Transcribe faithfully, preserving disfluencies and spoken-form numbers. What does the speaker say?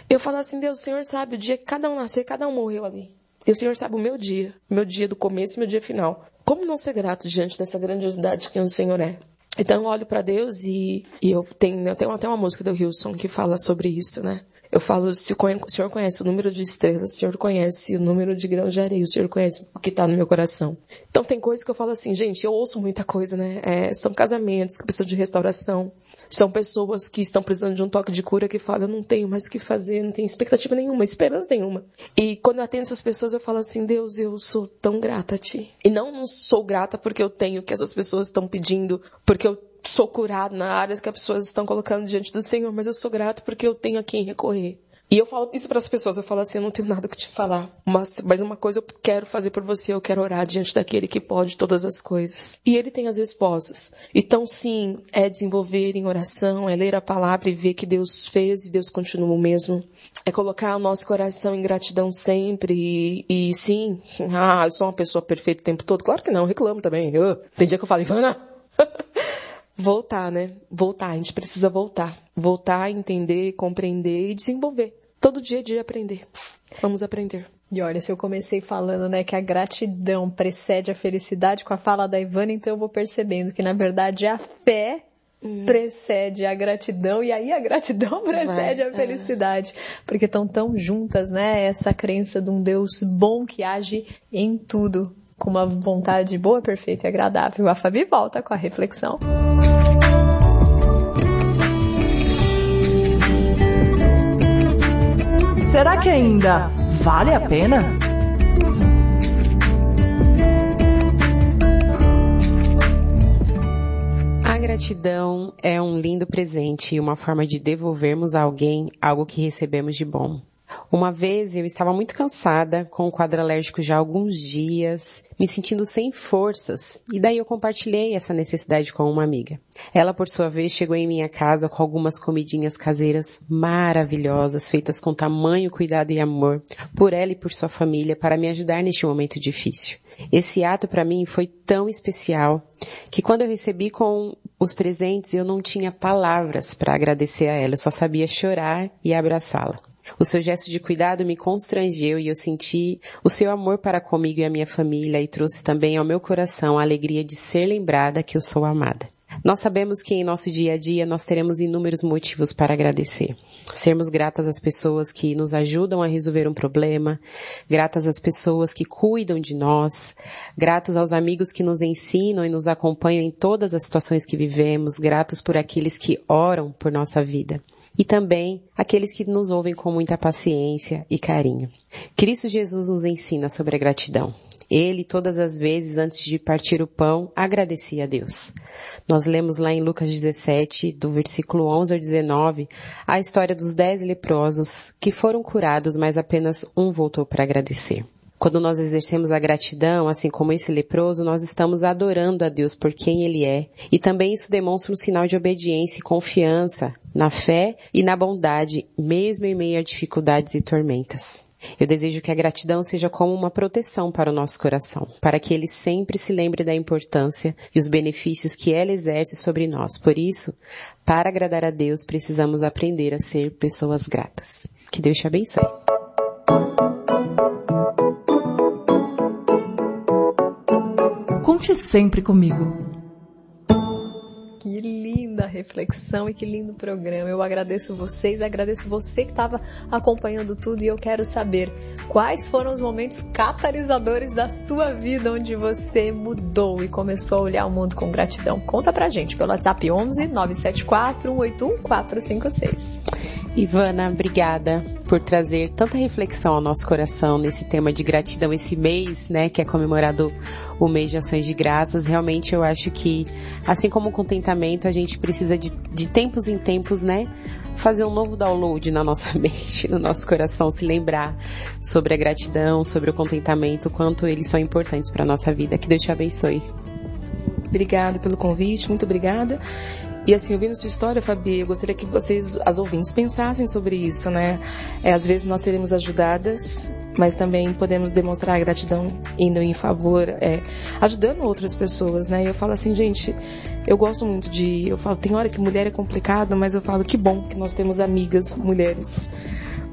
Eu falo assim, Deus, o Senhor sabe o dia que cada um nasceu, cada um morreu ali. E o Senhor sabe o meu dia, meu dia do começo e meu dia final. Como não ser grato diante dessa grandiosidade que o Senhor é? Então eu olho para Deus e, e eu, tenho, eu tenho até uma música do Wilson que fala sobre isso, né? Eu falo, se o Senhor conhece o número de estrelas, o Senhor conhece o número de grãos de areia, o Senhor conhece o que está no meu coração. Então tem coisas que eu falo assim, gente, eu ouço muita coisa, né? É, são casamentos que precisam de restauração. São pessoas que estão precisando de um toque de cura que falam, eu não tenho mais o que fazer, não tenho expectativa nenhuma, esperança nenhuma. E quando eu atendo essas pessoas, eu falo assim, Deus, eu sou tão grata a Ti. E não, não sou grata porque eu tenho o que essas pessoas estão pedindo, porque eu sou curado na área que as pessoas estão colocando diante do Senhor, mas eu sou grato porque eu tenho a quem recorrer. E eu falo isso para as pessoas, eu falo assim, eu não tenho nada que te falar, mas, mas uma coisa eu quero fazer por você, eu quero orar diante daquele que pode todas as coisas. E ele tem as respostas. Então sim, é desenvolver em oração, é ler a palavra e ver que Deus fez e Deus continua o mesmo. É colocar o nosso coração em gratidão sempre e, e sim, ah, eu sou uma pessoa perfeita o tempo todo. Claro que não, eu reclamo também. Eu, tem dia que eu falo, Ivana... Voltar, né? Voltar. A gente precisa voltar. Voltar, entender, compreender e desenvolver. Todo dia é dia aprender. Vamos aprender. E olha, se eu comecei falando, né, que a gratidão precede a felicidade com a fala da Ivana, então eu vou percebendo que, na verdade, a fé hum. precede a gratidão e aí a gratidão precede Vai, a felicidade. É. Porque estão tão juntas, né? Essa crença de um Deus bom que age em tudo. Com uma vontade boa, perfeita e agradável. A Fabi volta com a reflexão. Será que ainda vale a pena? A gratidão é um lindo presente e uma forma de devolvermos a alguém algo que recebemos de bom. Uma vez eu estava muito cansada, com o quadro alérgico já há alguns dias, me sentindo sem forças, e daí eu compartilhei essa necessidade com uma amiga. Ela, por sua vez, chegou em minha casa com algumas comidinhas caseiras maravilhosas, feitas com tamanho cuidado e amor, por ela e por sua família, para me ajudar neste momento difícil. Esse ato para mim foi tão especial, que quando eu recebi com os presentes, eu não tinha palavras para agradecer a ela, eu só sabia chorar e abraçá-la. O seu gesto de cuidado me constrangeu e eu senti o seu amor para comigo e a minha família e trouxe também ao meu coração a alegria de ser lembrada que eu sou amada. Nós sabemos que em nosso dia a dia nós teremos inúmeros motivos para agradecer. Sermos gratas às pessoas que nos ajudam a resolver um problema, gratas às pessoas que cuidam de nós, gratos aos amigos que nos ensinam e nos acompanham em todas as situações que vivemos, gratos por aqueles que oram por nossa vida. E também aqueles que nos ouvem com muita paciência e carinho. Cristo Jesus nos ensina sobre a gratidão. Ele, todas as vezes, antes de partir o pão, agradecia a Deus. Nós lemos lá em Lucas dezessete, do versículo onze ao dezenove, a história dos dez leprosos que foram curados, mas apenas um voltou para agradecer. Quando nós exercemos a gratidão, assim como esse leproso, nós estamos adorando a Deus por quem Ele é. E também isso demonstra um sinal de obediência e confiança na fé e na bondade, mesmo em meio a dificuldades e tormentas. Eu desejo que a gratidão seja como uma proteção para o nosso coração, para que ele sempre se lembre da importância e os benefícios que ela exerce sobre nós. Por isso, para agradar a Deus, precisamos aprender a ser pessoas gratas. Que Deus te abençoe. Conte sempre comigo. Que linda reflexão e que lindo programa. Eu agradeço vocês, agradeço você que estava acompanhando tudo e eu quero saber quais foram os momentos catalisadores da sua vida onde você mudou e começou a olhar o mundo com gratidão. Conta pra gente pelo WhatsApp onze, nove sete quatro, um oito um, quatro cinco seis. Ivana, obrigada por trazer tanta reflexão ao nosso coração nesse tema de gratidão esse mês, né, que é comemorado o mês de ações de graças. Realmente eu acho que, assim como o contentamento, a gente precisa de, de tempos em tempos, né, fazer um novo download na nossa mente, no nosso coração, se lembrar sobre a gratidão, sobre o contentamento, o quanto eles são importantes para a nossa vida. Que Deus te abençoe. Obrigada pelo convite, muito obrigada. E assim, ouvindo sua história, Fabi, eu gostaria que vocês, as ouvintes, pensassem sobre isso, né? É, às vezes nós seremos ajudadas, mas também podemos demonstrar gratidão indo em favor, é, ajudando outras pessoas, né? E eu falo assim, gente, eu gosto muito de... Eu falo, tem hora que mulher é complicado, mas eu falo, que bom que nós temos amigas mulheres.